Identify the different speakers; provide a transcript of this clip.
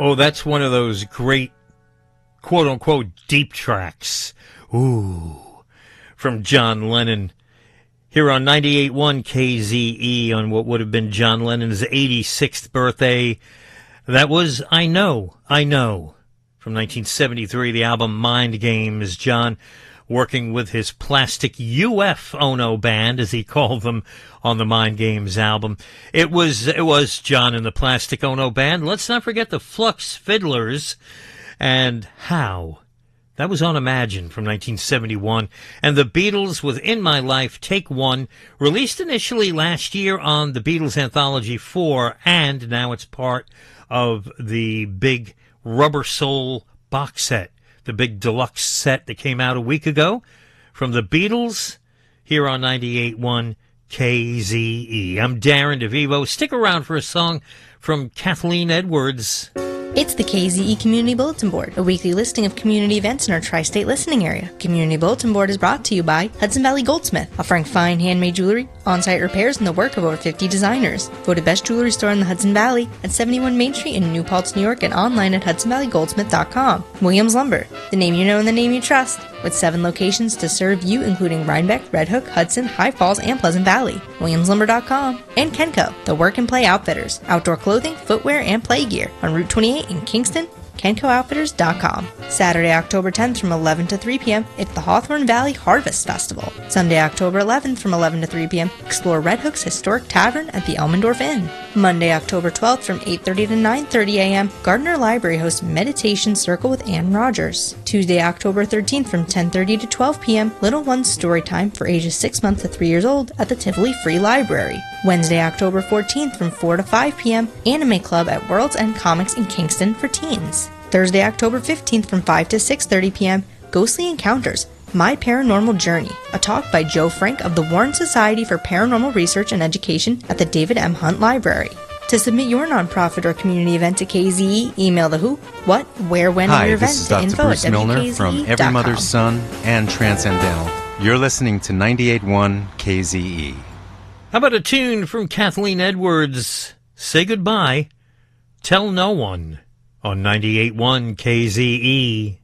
Speaker 1: Oh, that's one of those great, quote-unquote, deep tracks. Ooh, from John Lennon. Here on 98.1 KZE on what would have been John Lennon's 86th birthday. That was I Know. From 1973, the album Mind Games. John working with his Plastic UF Ono band, as he called them, on the Mind Games album. It was John and the Plastic Ono band. Let's not forget the Flux Fiddlers and How. That was on Imagine from 1971. And the Beatles with In My Life, Take One, released initially last year on the Beatles Anthology 4, and now it's part of the big Rubber Soul box set, the big deluxe set that came out a week ago from the Beatles here on 98.1 KZE. I'm Darren DeVivo. Stick around for a song from Kathleen Edwards.
Speaker 2: It's the KZE Community Bulletin Board, a weekly listing of community events in our tri-state listening area. Community Bulletin Board is brought to you by Hudson Valley Goldsmith, offering fine handmade jewelry, on-site repairs, and the work of over 50 designers. Voted best jewelry store in the Hudson Valley at 71 Main Street in New Paltz, New York, and online at hudsonvalleygoldsmith.com. Williams Lumber, the name you know and the name you trust, with 7 locations to serve you, including Rhinebeck, Red Hook, Hudson, High Falls, and Pleasant Valley. WilliamsLumber.com. And Kenco, the work and play outfitters, outdoor clothing, footwear, and play gear on Route 28 in Kingston. KencoOutfitters.com. Saturday, October 10th from 11 to 3 p.m. it's the Hawthorne Valley Harvest Festival. Sunday, October 11th from 11 to 3 p.m. explore Red Hook's historic tavern at the Elmendorf Inn. Monday, October 12th from 8:30 to 9:30 a.m. Gardner Library hosts Meditation Circle with Ann Rogers. Tuesday, October 13th from 10:30 to 12 p.m. Little One's Storytime for ages 6 months to 3 years old at the Tivoli Free Library. Wednesday, October 14th from 4 to 5 p.m. Anime Club at World's End Comics in Kingston for teens. Thursday, October 15th from 5 to 6:30 p.m. Ghostly Encounters, My Paranormal Journey, a talk by Joe Frank of the Warren Society for Paranormal Research and Education at the David M. Hunt Library. To submit your nonprofit or community event to KZE, email the who, what, where, when, and your event
Speaker 3: this is
Speaker 2: to
Speaker 3: Dr.
Speaker 2: info
Speaker 3: Bruce
Speaker 2: at
Speaker 3: Milner from Every Mother's Son and Transcendental. You're listening to 98.1 KZE.
Speaker 1: How about a tune from Kathleen Edwards? Say Goodbye, Tell No One on 98.1 KZE.